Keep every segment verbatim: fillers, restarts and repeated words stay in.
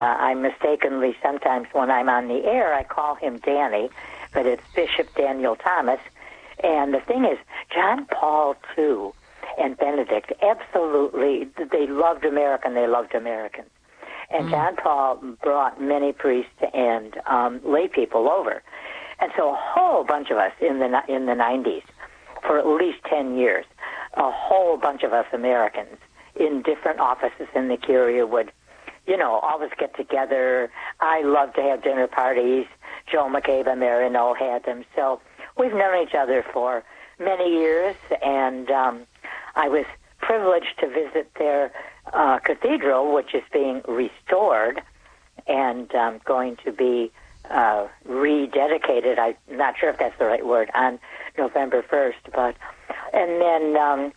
I mistakenly, sometimes when I'm on the air, I call him Danny, but it's Bishop Daniel Thomas. And the thing is, John Paul the Second and Benedict, absolutely, they loved America and they loved Americans. And mm. John Paul brought many priests and um, lay people over. And so a whole bunch of us in the in the nineties, for at least ten years, a whole bunch of us Americans in different offices in the Curia would, you know, always get together. I love to have dinner parties. Joe McCabe and Marino had them. So we've known each other for many years, and um, I was privileged to visit their uh, cathedral, which is being restored and um, going to be uh, rededicated. I'm not sure if that's the right word, on November first. But and then um,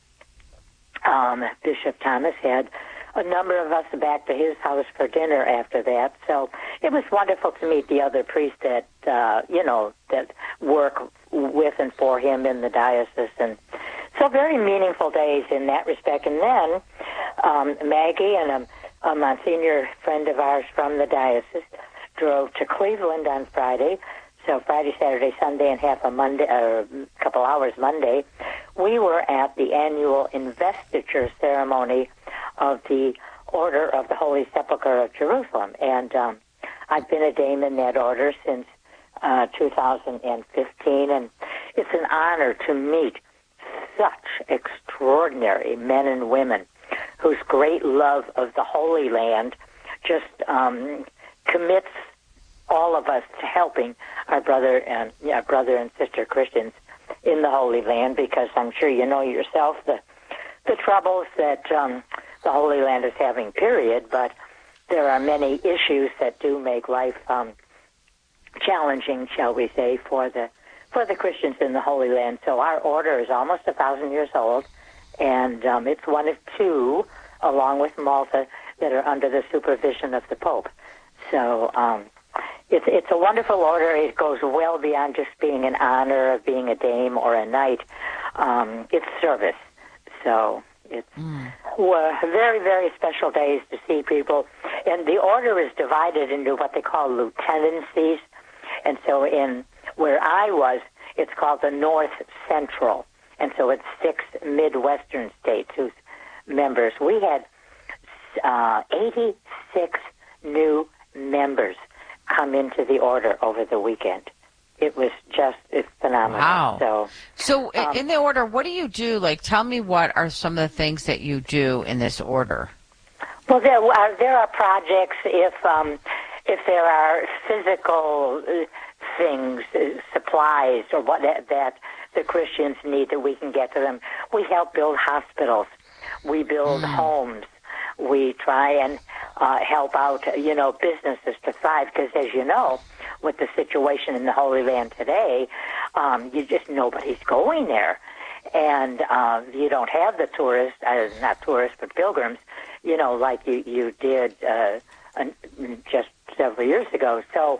um, Bishop Thomas had a number of us back to his house for dinner after that. So it was wonderful to meet the other priests that, uh, you know, that work with and for him in the diocese. And so very meaningful days in that respect. And then um, Maggie and a, a Monsignor friend of ours from the diocese drove to Cleveland on Friday. So Friday, Saturday, Sunday, and half a Monday, or a couple hours Monday, we were at the annual investiture ceremony of the Order of the Holy Sepulchre of Jerusalem. And um, I've been a dame in that order since uh, two thousand fifteen, and it's an honor to meet such extraordinary men and women whose great love of the Holy Land just um, commits all of us to helping our brother and yeah, brother and sister Christians in the Holy Land, because I'm sure you know yourself the the troubles that um, the Holy Land is having, period, but there are many issues that do make life um, challenging, shall we say, for the for the Christians in the Holy Land. So our order is almost a thousand years old, and um, it's one of two, along with Malta, that are under the supervision of the Pope. So um, it's it's a wonderful order. It goes well beyond just being an honor of being a dame or a knight. Um, it's service. So it's mm. well, very, very special days to see people. And the order is divided into what they call lieutenancies. And so in where I was, it's called the North Central. And so it's six Midwestern states whose members. We had uh, eighty-six new members come into the order over the weekend. It was just it's phenomenal. Wow. So, so um, in the order, what do you do? Like, tell me what are some of the things that you do in this order? Well, there are, there are projects if um, if there are physical uh, things, uh, supplies, or what that, that the Christians need that we can get to them. We help build hospitals. We build mm. homes. We try and uh, help out, you know, businesses to thrive, because, as you know, with the situation in the Holy Land today, um, you just nobody's going there, and uh, you don't have the tourists, uh, not tourists, but pilgrims, you know, like you you did uh, just several years ago. So,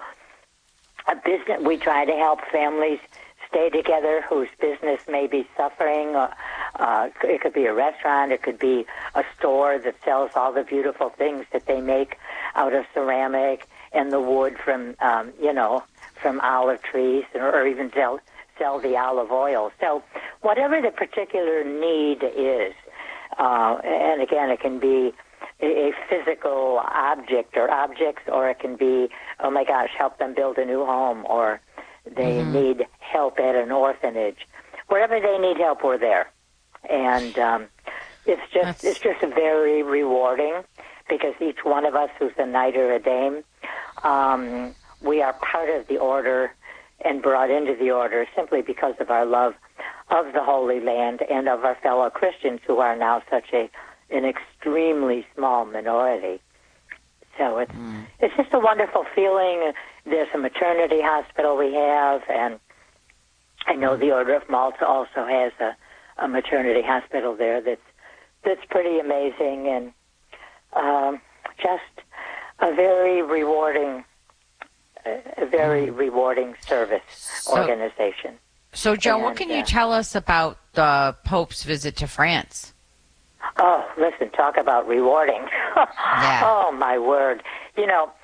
a business, we try to help families stay together whose business may be suffering. Uh, uh, it could be a restaurant. It could be a store that sells all the beautiful things that they make out of ceramic and the wood from, um, you know, from olive trees, or, or even sell, sell the olive oil. So whatever the particular need is, uh, and again, it can be a, a physical object or objects, or it can be, oh my gosh, help them build a new home, or they mm-hmm. need help at an orphanage. Wherever they need help, we're there. And um, it's just That's... it's just very rewarding, because each one of us who's a knight or a dame, um, we are part of the order and brought into the order simply because of our love of the Holy Land and of our fellow Christians, who are now such a an extremely small minority. So it's mm. it's just a wonderful feeling. There's a maternity hospital we have, and I know the Order of Malta also has a, a maternity hospital there that's that's pretty amazing, and um, just a very rewarding, a very mm. rewarding service so, organization. So, Joe, and, what can uh, you tell us about the Pope's visit to France? Oh, listen, talk about rewarding. Yeah. Oh, my word. You know,